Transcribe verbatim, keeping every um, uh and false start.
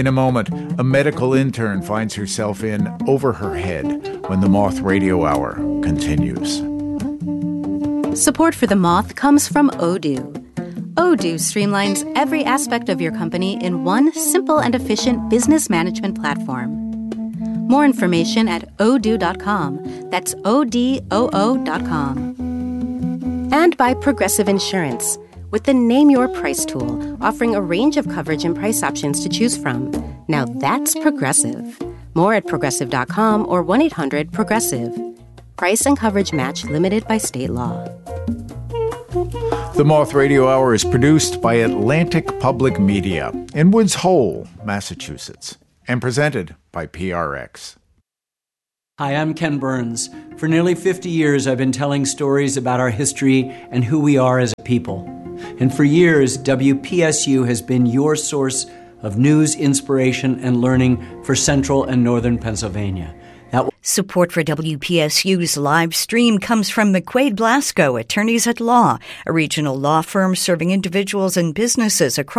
In a moment, a medical intern finds herself in Over Her Head when the Moth Radio Hour continues. Support for The Moth comes from Odoo. Odoo streamlines every aspect of your company in one simple and efficient business management platform. More information at odoo dot com. That's O D O O dot com. And by Progressive Insurance, with the Name Your Price tool, offering a range of coverage and price options to choose from. Now that's Progressive. More at progressive dot com or one eight hundred progressive. Price and coverage match limited by state law. The Moth Radio Hour is produced by Atlantic Public Media in Woods Hole, Massachusetts, and presented by P R X. Hi, I'm Ken Burns. For nearly fifty years, I've been telling stories about our history and who we are as a people. And for years, W P S U has been your source of news, inspiration, and learning for Central and Northern Pennsylvania. That Support for W P S U's live stream comes from McQuaid Blasco, Attorneys at Law, a regional law firm serving individuals and businesses across